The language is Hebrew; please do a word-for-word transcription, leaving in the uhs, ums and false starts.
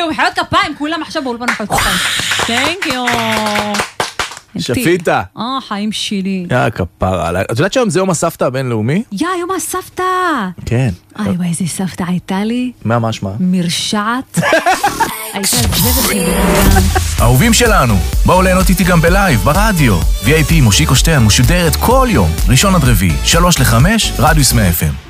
מחיאות כפיים, כולם עכשיו באולפן מחיאות כפיים. Thank you. שפיטה. אה, חיים שלי. יא כפרה. את יודעת שהיום זה יום הסבתא הבינלאומי? יא, יום הסבתא. כן. איי, וואי, איזה סבתא הייתה לי. מה, מה, שמה? מרשעת. הייתה זבת לי. אהובים שלנו, בואו ליהנות איתי גם בלייב, ברדיו. וי איי פי מושיקו שטרן משודרת כל יום, ראשון עד רביעי, שלוש לחמש, רדיוס מאה אף אם.